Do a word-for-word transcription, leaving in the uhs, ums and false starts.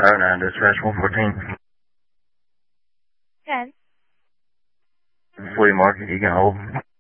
oh nine, dispatch one fourteen. ten. Flea market, you can hold.